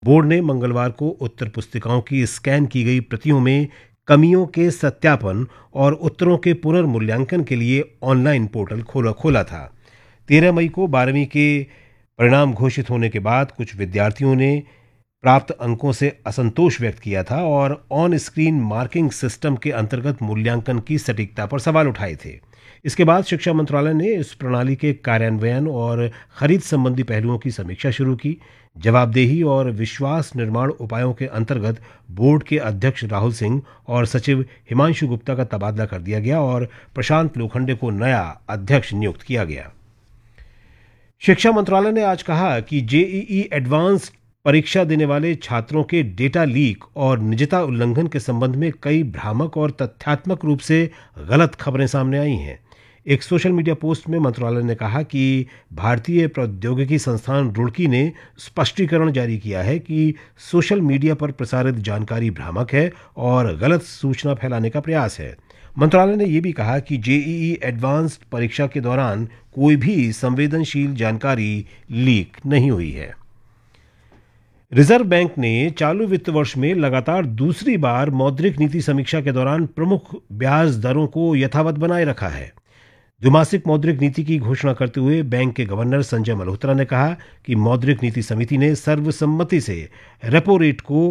Board ने मंगलवार को उत्तर पुस्तिकाओं की स्कैन की गई प्रतियों में कमियों के सत्यापन और उत्तरों के पुनर्मूल्यांकन के लिए ऑनलाइन पोर्टल खोला था। 13 मई को 12वीं के परिणाम घोषित होने के बाद कुछ विद्यार्थियों ने प्राप्त अंकों से असंतोष व्यक्त किया था और ऑन स्क्रीन मार्किंग सिस्टम के अंतर्गत मूल्यांकन की सटीकता पर सवाल उठाए थे। इसके बाद शिक्षा मंत्रालय ने इस प्रणाली के कार्यान्वयन और खरीद संबंधी पहलुओं की समीक्षा शुरू की। जवाबदेही और विश्वास निर्माण उपायों के अंतर्गत बोर्ड के अध्यक्ष राहुल सिंह और सचिव हिमांशु गुप्ता का तबादला कर दिया गया और प्रशांत लोखंडे को नया अध्यक्ष नियुक्त किया गया। शिक्षा मंत्रालय ने आज कहा कि जेईई एडवांस्ड परीक्षा देने वाले छात्रों के डेटा लीक और निजता उल्लंघन के संबंध में कई भ्रामक और तथ्यात्मक रूप से गलत खबरें सामने आई हैं। एक सोशल मीडिया पोस्ट में मंत्रालय ने कहा कि भारतीय प्रौद्योगिकी संस्थान रुड़की ने स्पष्टीकरण जारी किया है कि सोशल मीडिया पर प्रसारित जानकारी भ्रामक है और गलत सूचना फैलाने का प्रयास है। मंत्रालय ने यह भी कहा कि जेईई एडवांस्ड परीक्षा के दौरान कोई भी संवेदनशील जानकारी लीक नहीं हुई है। रिजर्व बैंक ने चालू वित्त वर्ष में लगातार दूसरी बार मौद्रिक नीति समीक्षा के दौरान प्रमुख ब्याज दरों को यथावत बनाए रखा है। द्विमासिक मौद्रिक नीति की घोषणा करते हुए बैंक के गवर्नर संजय मल्होत्रा ने कहा कि मौद्रिक नीति समिति ने सर्वसम्मति से रेपो रेट को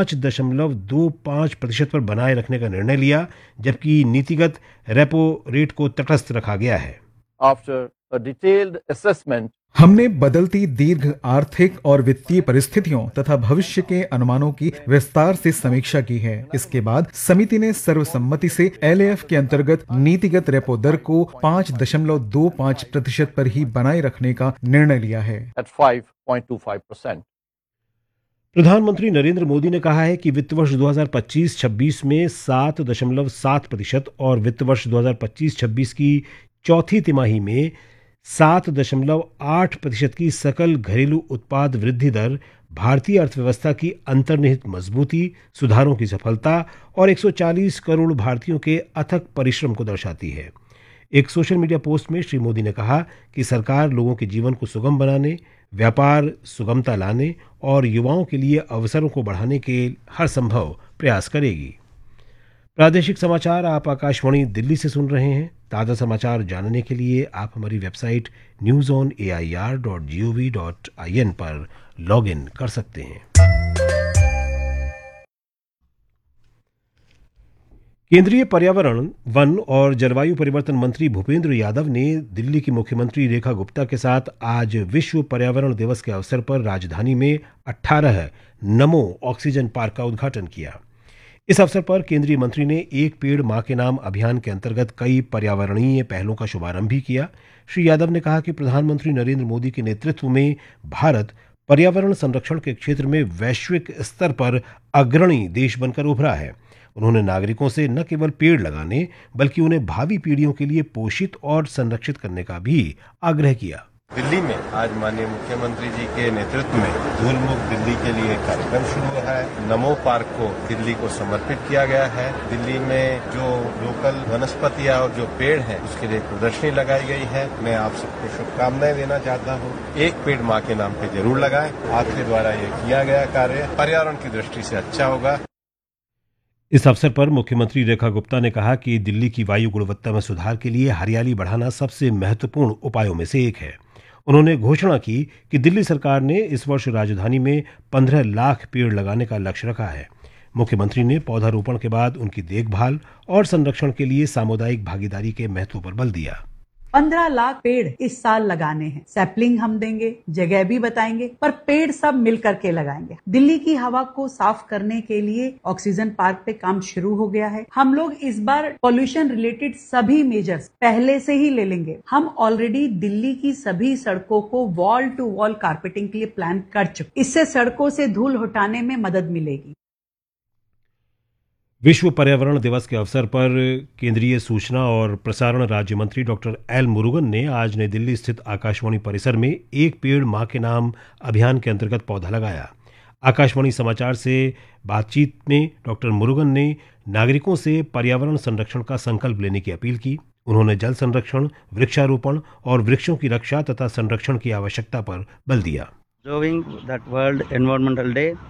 5.25% पर बनाए रखने का निर्णय लिया, जबकि नीतिगत रेपो रेट को तटस्थ रखा गया है। After a detailed assessment, हमने बदलती दीर्घ आर्थिक और वित्तीय परिस्थितियों तथा भविष्य के अनुमानों की विस्तार से समीक्षा की है। इसके बाद समिति ने सर्वसम्मति से एलएएफ के अंतर्गत नीतिगत रेपो दर को 5.25% पर ही बनाए रखने का निर्णय लिया है। at 5.25%. प्रधानमंत्री नरेंद्र मोदी ने कहा है कि वित्त वर्ष 2025-26 में 7.7% और वित्त वर्ष 2025-26 की चौथी तिमाही में 7.8% की सकल घरेलू उत्पाद वृद्धि दर भारतीय अर्थव्यवस्था की अंतर्निहित मजबूती, सुधारों की सफलता और 140 करोड़ भारतीयों के अथक परिश्रम को दर्शाती है। एक सोशल मीडिया पोस्ट में श्री मोदी ने कहा कि सरकार लोगों के जीवन को सुगम बनाने, व्यापार सुगमता लाने और युवाओं के लिए अवसरों को बढ़ाने के हर संभव प्रयास करेगी। प्रादेशिक समाचार आप आकाशवाणी दिल्ली से सुन रहे हैं। ताज़ा समाचार जानने के लिए आप हमारी वेबसाइट newsonair.gov.in पर लॉग इन कर सकते हैं। केंद्रीय पर्यावरण, वन और जलवायु परिवर्तन मंत्री भूपेंद्र यादव ने दिल्ली की मुख्यमंत्री रेखा गुप्ता के साथ आज विश्व पर्यावरण दिवस के अवसर पर राजधानी में 18 नमो ऑक्सीजन पार्क का उद्घाटन किया। इस अवसर पर केंद्रीय मंत्री ने एक पेड़ मां के नाम अभियान के अंतर्गत कई पर्यावरणीय पहलों का शुभारंभ भी किया। श्री यादव ने कहा कि प्रधानमंत्री नरेंद्र मोदी के नेतृत्व में भारत पर्यावरण संरक्षण के क्षेत्र में वैश्विक स्तर पर अग्रणी देश बनकर उभरा है। उन्होंने नागरिकों से न केवल पेड़ लगाने बल्कि उन्हें भावी पीढ़ियों के लिए पोषित और संरक्षित करने का भी आग्रह किया। दिल्ली में आज माननीय मुख्यमंत्री जी के नेतृत्व में धूल मुक्त दिल्ली के लिए कार्यक्रम शुरू हुआ है। नमो पार्क को दिल्ली को समर्पित किया गया है। दिल्ली में जो लोकल वनस्पतियां और जो पेड़ हैं उसके लिए प्रदर्शनी लगाई गई है। मैं आप सबको शुभकामनाएं देना चाहता हूं। एक पेड़ मां के नाम पे जरूर लगाएं। आपके द्वारा ये किया गया कार्य पर्यावरण की दृष्टि से अच्छा होगा। इस अवसर पर मुख्यमंत्री रेखा गुप्ता ने कहा कि दिल्ली की वायु गुणवत्ता में सुधार के लिए हरियाली बढ़ाना सबसे महत्वपूर्ण उपायों में से एक है। उन्होंने घोषणा की कि दिल्ली सरकार ने इस वर्ष राजधानी में 15 लाख पेड़ लगाने का लक्ष्य रखा है। मुख्यमंत्री ने पौधारोपण के बाद उनकी देखभाल और संरक्षण के लिए सामुदायिक भागीदारी के महत्व पर बल दिया। 15 लाख पेड़ इस साल लगाने हैं। सैपलिंग हम देंगे, जगह भी बताएंगे, पर पेड़ सब मिल करके लगाएंगे। दिल्ली की हवा को साफ करने के लिए ऑक्सीजन पार्क पे काम शुरू हो गया है। हम लोग इस बार पॉल्यूशन रिलेटेड सभी मेजर्स पहले से ही ले लेंगे। हम ऑलरेडी दिल्ली की सभी सड़कों को वॉल टू वॉल कारपेटिंग के लिए प्लान कर चुके। इससे सड़कों से धूल हटाने में मदद मिलेगी। विश्व पर्यावरण दिवस के अवसर पर केंद्रीय सूचना और प्रसारण राज्य मंत्री डॉक्टर एल मुरुगन ने आज नई दिल्ली स्थित आकाशवाणी परिसर में एक पेड़ मां के नाम अभियान के अंतर्गत पौधा लगाया। आकाशवाणी समाचार से बातचीत में डॉक्टर मुरुगन ने नागरिकों से पर्यावरण संरक्षण का संकल्प लेने की अपील की। उन्होंने जल संरक्षण, वृक्षारोपण और वृक्षों की रक्षा तथा संरक्षण की आवश्यकता पर बल दिया। Observing that World Environmental Day